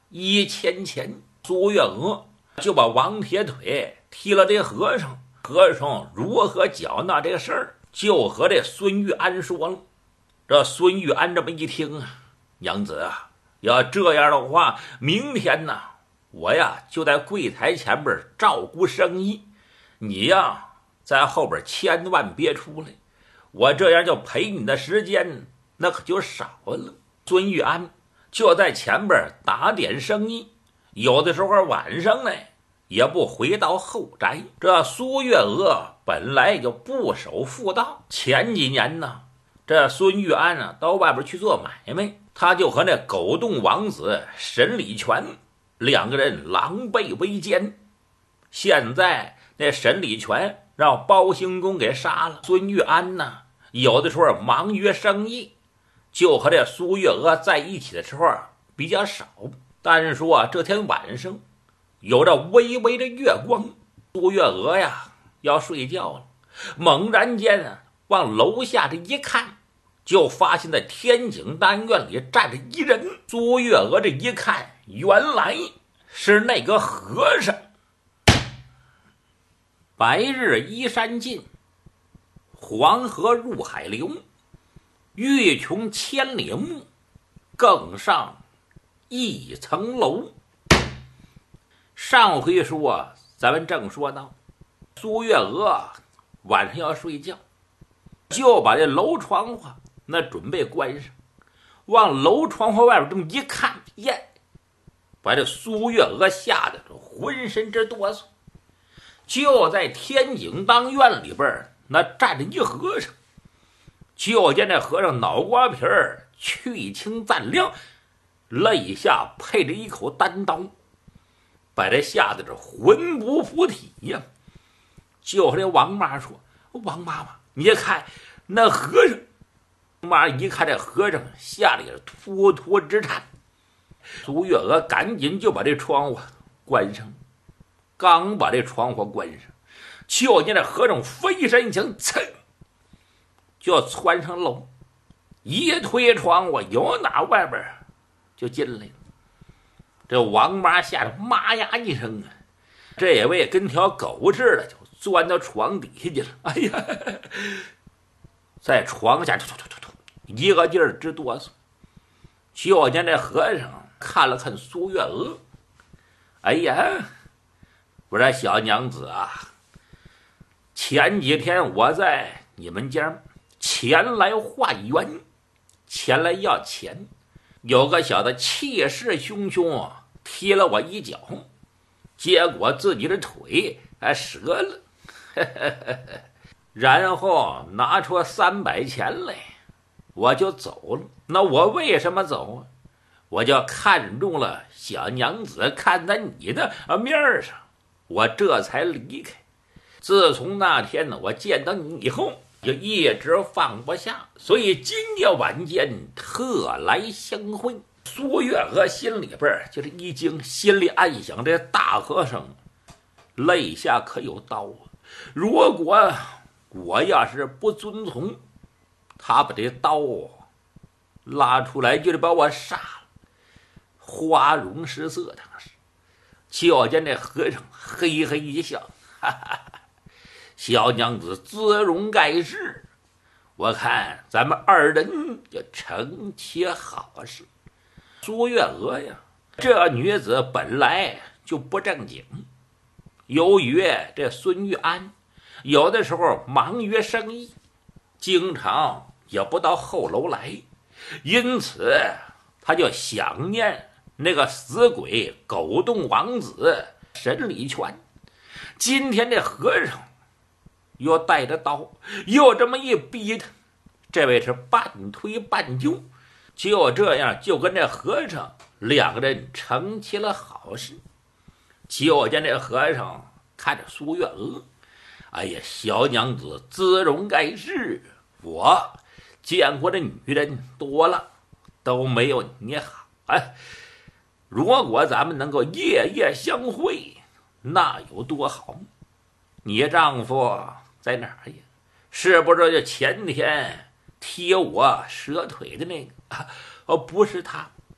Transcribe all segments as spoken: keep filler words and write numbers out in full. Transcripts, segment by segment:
一钱钱，苏月娥就把王铁腿提了这和尚。和尚如何缴纳这个事儿，就和这孙玉安说了。这孙玉安这么一听啊，娘子啊，要这样的话，明天呢，我呀就在柜台前边照顾生意，你呀在后边千万别出来，我这样就陪你的时间那可就少了。孙玉安就在前边打点生意，有的时候晚上呢也不回到后宅。这苏月娥本来就不守妇道，前几年呢，这孙玉安啊到外边去做买卖，他就和那狗洞王子沈礼全两个人狼狈为奸。现在那沈礼全让包兴公给杀了，孙玉安呢有的时候忙于生意，就和这苏月娥在一起的时候比较少。但是说这天晚上有着微微的月光，苏月娥呀要睡觉了，猛然间啊往楼下这一看，就发现在天井单院里站着一人。苏月娥这一看，原来是那个和尚。白日依山尽，黄河入海流，欲穷千里目，更上一层楼。上回说咱们正说到苏月娥晚上要睡觉，就把这楼窗户那准备关上，往楼窗户外边这么一看，耶，把这苏月娥吓得浑身直哆嗦。就在天井当院里边那站着一和尚，就见这和尚脑瓜皮儿去青暂亮，肋下配着一口单刀，把这吓得这魂不附体呀。就和这王妈说：“王妈妈，你看那和尚。”妈一看这和尚，吓得也是突突直颤。苏月娥赶紧就把这窗户关上，刚把这窗户关上，就见这和尚飞身一枪，噌，就窜上楼，一推窗户，由哪外边就进来了。这王妈吓得妈呀一声啊，这位跟条狗似的就钻到床底下去了。哎呀，在床下突突突突一个劲儿直哆嗦。就见这和尚看了看苏月娥，哎呀，我说小娘子啊，前几天我在你们家前来化缘，前来要钱，有个小子气势汹汹啊，踢了我一脚，结果自己的腿还折了，呵呵呵呵，然后拿出三百钱来，我就走了。那我为什么走啊？我就看中了小娘子，看在你的面上，我这才离开。自从那天呢，我见到你以后，就一直放不下，所以今夜晚间特来相会。苏月娥心里边就是一惊，心里暗想：这大和尚肋下可有刀啊！如果我要是不遵从，他把这刀拉出来就得把我杀了，花容失色。当时就见这和尚嘿嘿一笑，哈哈哈，小娘子姿容盖世，我看咱们二人就成其好事。苏月娥呀，这女子本来就不正经，由于这孙玉安有的时候忙于生意，经常也不到后楼来，因此他就想念那个死鬼狗洞王子沈礼全。今天这和尚又带着刀，又这么一逼他，这位是半推半就，就这样就跟这和尚两个人成其了好事。就见这和尚看着苏月娥，哎呀，小娘子姿容盖世，我见过的女人多了，都没有你好。哎，如果咱们能够夜夜相会，那有多好？你丈夫在哪儿呀？是不是就前天踢我折腿的那个？哦，不是他，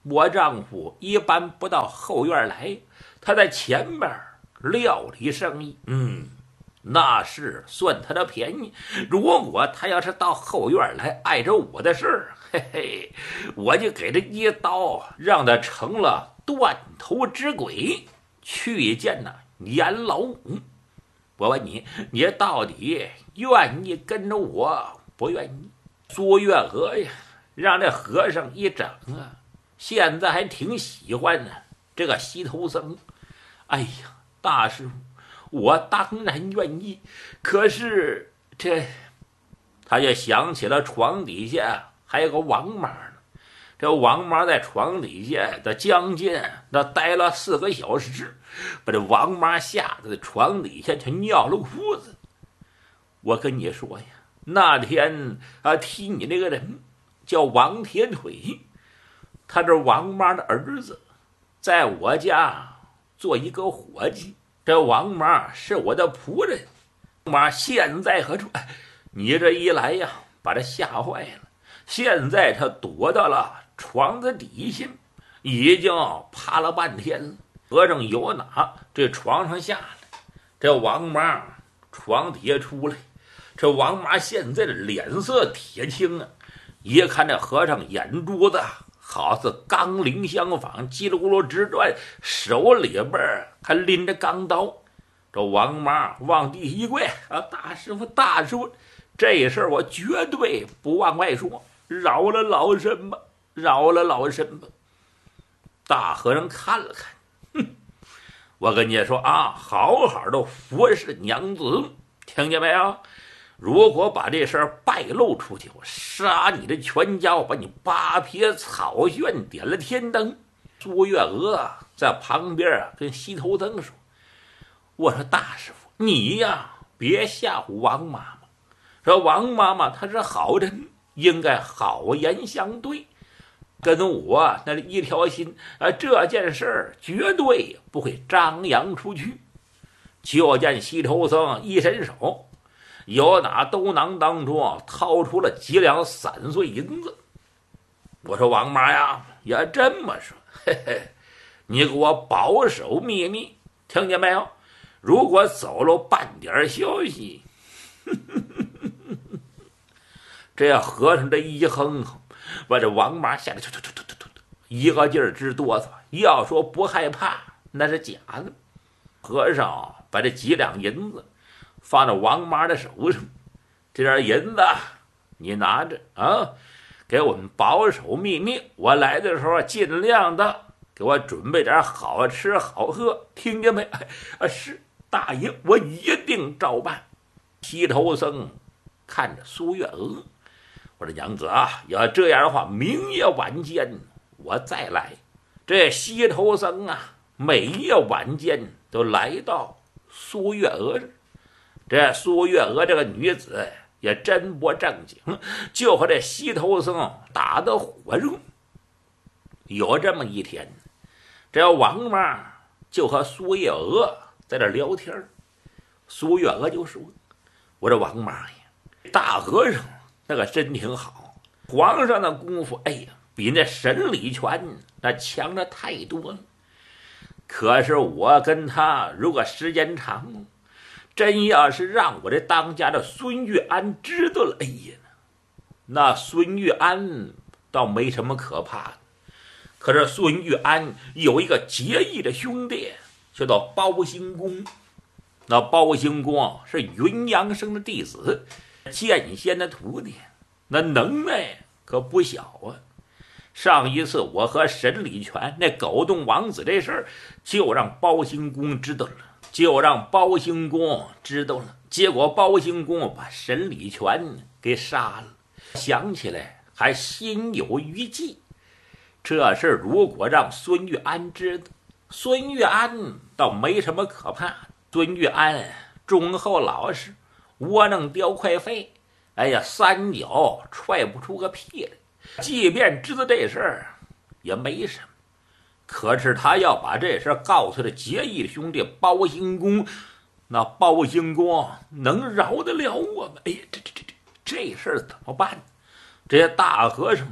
我丈夫一般不到后院来，他在前边料理生意，嗯，那是算他的便宜。如果他要是到后院来碍着我的事儿，嘿嘿，我就给他一刀，让他成了断头之鬼，去见那阎老五。我问你，你到底愿意跟着我，不愿意？苏月娥呀，让这和尚一整啊，现在还挺喜欢呢。这个西头僧，哎呀，大师傅，我当然愿意。可是这，他就想起了床底下还有个王妈呢。这王妈在床底下的将近那待了四个小时，把这王妈吓得在床底下就尿了裤子。我跟你说呀，那天啊，踢你那个人叫王铁腿，他这王妈的儿子，在我家做一个伙计。这王妈是我的仆人。妈现在何处？你这一来呀，把他吓坏了。现在他躲到了床子底下，已经趴了半天了。和尚有哪这床上下来，这王妈床底下出来。这王妈现在的脸色铁青啊，一看这和尚眼珠子好似钢铃相仿，叽噜咕噜直转，手里边还拎着钢刀。这王妈往地一跪啊，大师傅，大师傅，这事儿我绝对不往外说，饶了老身吧，饶了老身吧。大和尚看了看，哼，我跟你说啊，好好的服侍娘子，听见没有？如果把这事儿败露出去，我杀你的全家，我把你扒撇草炫，点了天灯。苏月娥在旁边啊，跟西头僧说：“我说大师傅，你呀，别吓唬王妈妈。说王妈妈她是好人，应该好言相对，跟我那一条心啊，这件事儿绝对不会张扬出去。”就见西头僧一伸手，由那兜囊当中掏出了几两散碎银子。我说王妈呀，也这么说，嘿嘿，你给我保守秘密，听见没有？如果走了半点消息，呵呵呵呵，这和尚这一哼哼，把这王妈吓得突突突突突突，一个劲儿直哆嗦。要说不害怕，那是假的。和尚把这几两银子放到王妈的手上，这点银子你拿着啊，给我们保守秘密。我来的时候尽量的给我准备点好吃好喝，听见没？啊，是大爷，我一定照办。西头僧看着苏月娥，我说娘子啊，要这样的话，明夜晚间我再来。这西头僧啊，每夜晚间都来到苏月娥这。这苏月娥这个女子也真不正经，就和这西头僧打得火热。有这么一天，这王妈就和苏月娥在这聊天。苏月娥就说：“我这王妈呀，大和尚那个真挺好，皇上的功夫，哎呀，比那沈礼全那强的太多了。可是我跟他如果时间长了，真要是让我这当家的孙玉安知道了，哎呀，那孙玉安倒没什么可怕的。可是孙玉安有一个结义的兄弟，叫做包兴公。那包兴公是云阳生的弟子，剑仙的徒弟，那能耐可不小啊。上一次我和沈礼全那狗洞王子这事儿，就让包兴公知道了。就让包兴公知道了，结果包兴公把沈礼全给杀了。想起来还心有余悸。这事如果让孙玉安知道，孙玉安倒没什么可怕的。孙玉安忠厚老实，窝囊叼块肺，哎呀，三脚踹不出个屁来。即便知道这事儿也没什么。可是他要把这事告诉了结义兄弟包兴公，那包兴公能饶得了我们？哎呀，这这这这这事儿怎么办？这些大和尚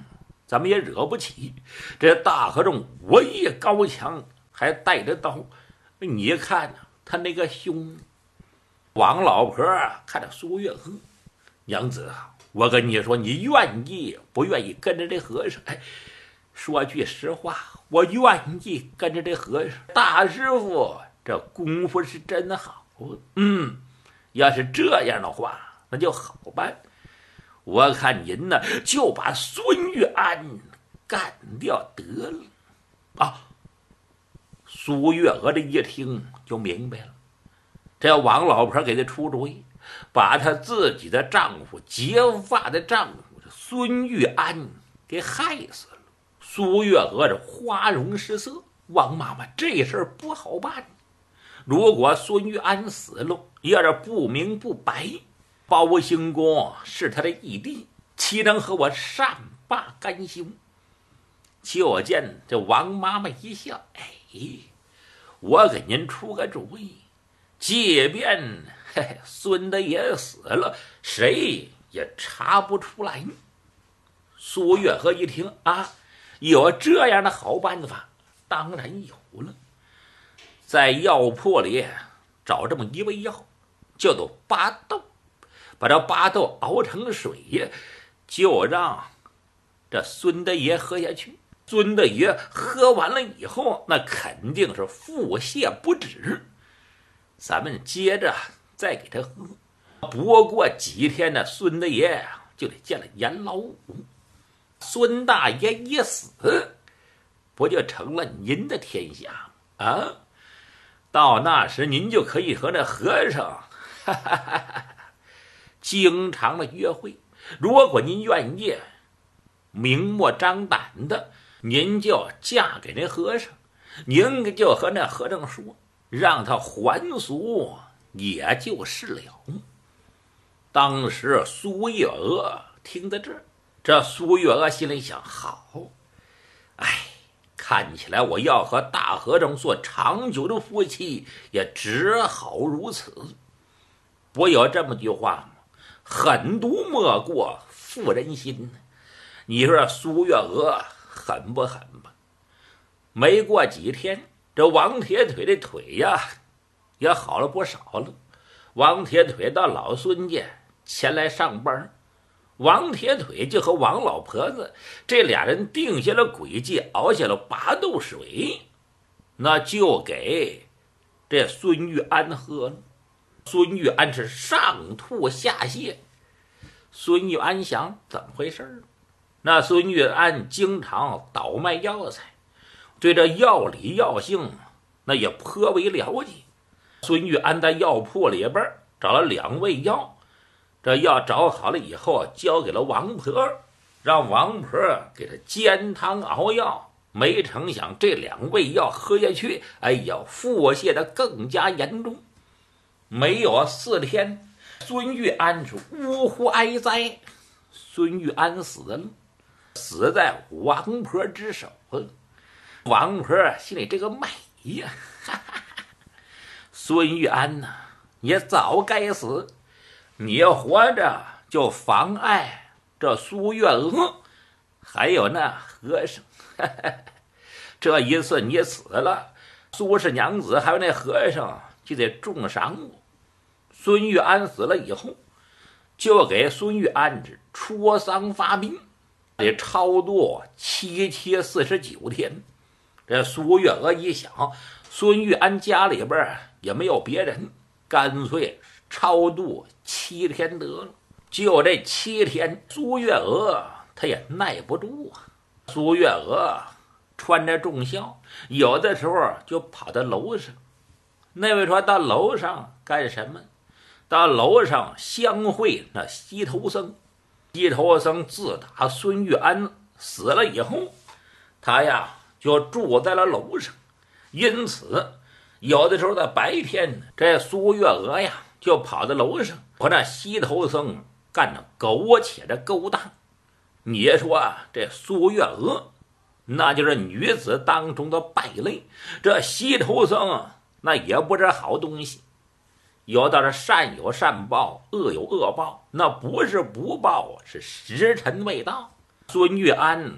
咱们也惹不起。这大和尚武艺高强，还带着刀，你看他那个凶。王老婆看着苏月娥，娘子啊，我跟你说，你愿意不愿意跟着这和尚？哎，说句实话，我愿意跟着这和尚。大师傅这功夫是真好，嗯，要是这样的话，那就好办。我看您呢，就把孙玉安干掉得了。啊，苏月娥这一听就明白了，这王老婆给她出主意，把她自己的丈夫，结发的丈夫孙玉安给害死了。苏月娥这花容失色，王妈妈这事儿不好办。如果孙玉安死了，要是不明不白，包兴公是他的义弟，岂能和我善罢甘休？就见这王妈妈一笑，哎，我给您出个主意，即便嘿孙大爷死了，谁也查不出来。苏月娥一听啊，有这样的好办法，当然有了。在药铺里找这么一味药，叫做巴豆，把这巴豆熬成水，就让这孙大爷喝下去。孙大爷喝完了以后，那肯定是腹泻不止。咱们接着再给他喝。不过几天呢，孙大爷就得见了阎老五。孙大爷一死，不就成了您的天下啊？到那时您就可以和那和尚哈哈哈哈经常的约会。如果您愿意，明目张胆的，您就嫁给那和尚，您就和那和尚说，让他还俗，也就是了。当时苏月娥听到这儿，这苏月娥心里想，好，哎，看起来我要和大和尚做长久的夫妻，也只好如此。不有这么句话吗？狠毒莫过妇人心。你说苏月娥狠不狠吧？没过几天，这王铁腿的腿呀也好了不少了。王铁腿到老孙家前来上班，王铁腿就和王老婆子这俩人定下了诡计，熬下了拔豆水，那就给这孙玉安喝了。孙玉安是上吐下泻。孙玉安想，怎么回事？那孙玉安经常倒卖药材，对这药理药性那也颇为了解。孙玉安在药铺里边找了两味药，这药找好了以后，交给了王婆，让王婆给他煎汤熬药。没成想这两味药喝下去，哎呀，腹泻的更加严重。没有四天，孙玉安是呜呼哀哉，孙玉安死了，死在王婆之手了。王婆心里这个美呀，哈哈哈，孙玉安呐、啊，也早该死，你活着就妨碍这苏月娥，还有那和尚，哈哈，这一次你死了，苏氏娘子还有那和尚就得重赏我。孙玉安死了以后，就给孙玉安之出丧发兵，得超度七七四十九天。这苏月娥一想，孙玉安家里边也没有别人，干脆超度七天得了。就这七天，苏月娥她也耐不住啊。苏月娥穿着重孝，有的时候就跑到楼上。那位说到楼上干什么？到楼上相会那西头僧。西头僧自打孙玉安死了以后，他呀就住在了楼上，因此有的时候在白天，这苏月娥呀就跑到楼上和那西头僧干着苟且的勾当。你说啊，这苏月娥那就是女子当中的败类，这西头僧那也不是好东西。有道是善有善报，恶有恶报，那不是不报，是时辰未到。孙玉安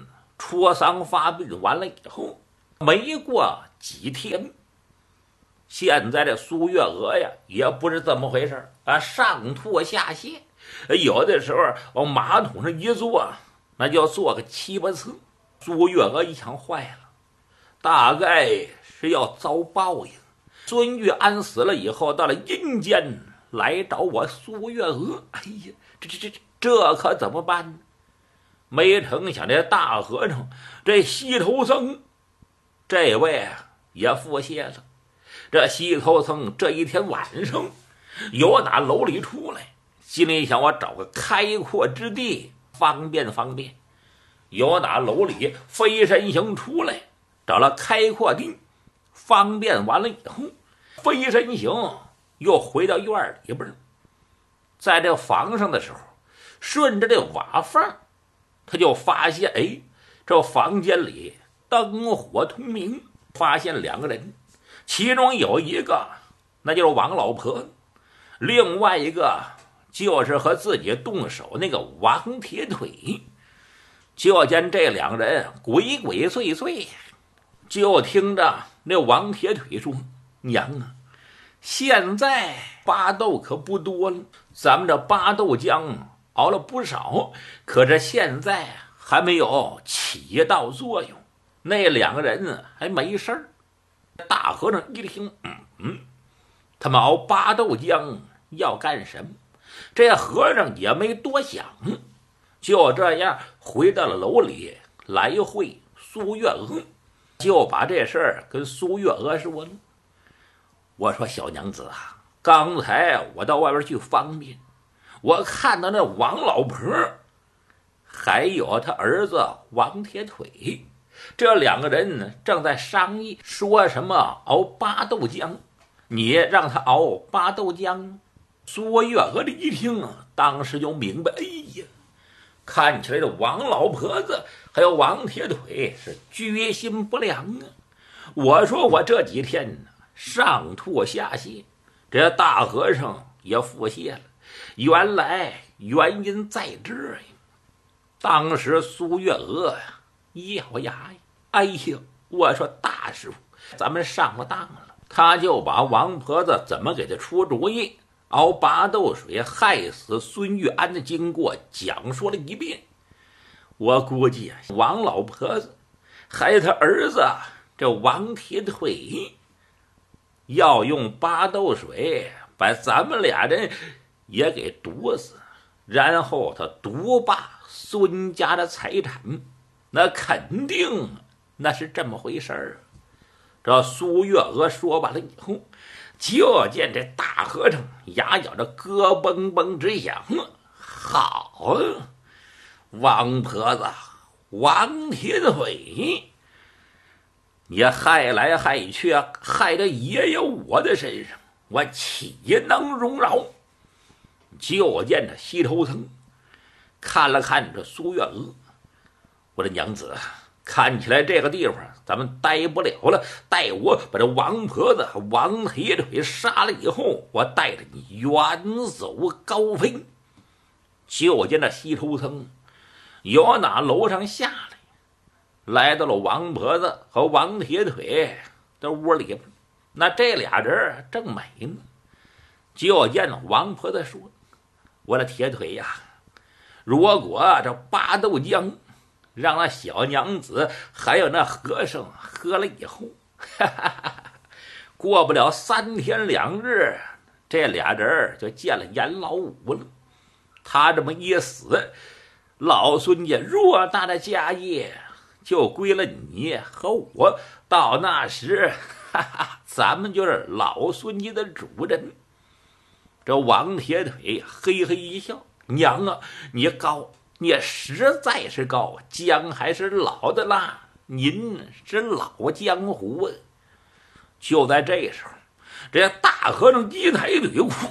戳丧发病完了以后，没过几天，现在这苏月娥呀，也不是这么回事啊，上吐下泻，有的时候往马桶上一坐，那就坐个七八次。苏月娥一想，坏了，大概是要遭报应。孙玉安死了以后，到了阴间来找我苏月娥，哎呀，这这这这可怎么办呢？没成想这大和尚这西头僧这位也腹泻了。这西头僧这一天晚上由打楼里出来，心里想我找个开阔之地方便方便，由打楼里飞身行出来，找了开阔地方便完了以后，飞身行又回到院里边，在这房上的时候，顺着这瓦缝他就发现，哎，这房间里灯火通明，发现两个人，其中有一个那就是王老婆，另外一个就是和自己动手那个王铁腿。就见这两人鬼鬼祟祟，就听着那王铁腿说：“娘啊，现在巴豆可不多了，咱们这巴豆浆熬了不少，可是现在还没有起到作用，那两个人还没事儿。”大和尚一听，嗯嗯，他们熬巴豆浆要干什么？这和尚也没多想，就这样回到了楼里来会苏月娥，就把这事儿跟苏月娥说了。我说小娘子啊，刚才我到外边去方便，我看到那王老婆还有他儿子王铁腿，这两个人正在商议说什么熬巴豆浆，你让他熬巴豆浆。苏月娥这一听啊，当时就明白，哎呀，看起来这王老婆子还有王铁腿是居心不良啊！我说我这几天呢上吐下泻，这大和尚也腹泻了，原来原因在这儿呀。当时苏月娥呀一咬牙呀，哎呀，我说大师傅，咱们上了当了。他就把王婆子怎么给他出主意熬拔豆水害死孙玉安的经过讲述了一遍。我估计啊，王老婆子还有他儿子这王铁腿要用拔豆水把咱们俩人也给毒死，然后他独霸孙家的财产，那肯定那是这么回事儿。这苏月娥说完了以后，就见这大和尚牙咬着咯嘣嘣直响。好，王婆子王铁腿，你害来害去，害得爷爷我的身上，我岂能容饶？就见这西头僧看了看这苏月娥，我的娘子，看起来这个地方咱们待不了了，待我把这王婆子王铁腿杀了以后，我带着你远走高飞。就见那西头僧由那楼上下来，来到了王婆子和王铁腿的屋里边。那这俩人正美呢，就见王婆子说：“我的铁腿呀，如果这八豆浆让那小娘子还有那和尚喝了以后，哈哈哈，过不了三天两日，这俩人就见了阎老五了。他这么一死，老孙家偌大的家业就归了你和我，到那时，哈哈，咱们就是老孙家的主人。”这王铁腿嘿嘿一笑：“娘啊，你高，你实在是高，姜还是老的辣，您是老江湖啊。”就在这时候，这大和尚一抬腿，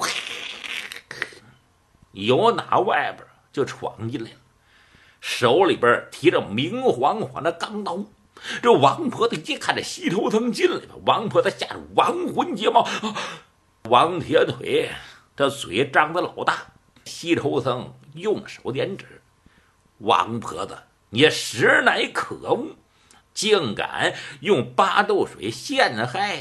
由哪外边就闯进来了，手里边提着明晃晃的钢刀。这王婆子一看这西头僧进来了，王婆子吓得亡魂皆冒。王铁腿这嘴张得老大，西头僧用手点指：“王婆子， 也实乃可恶，竟敢用八斗水陷害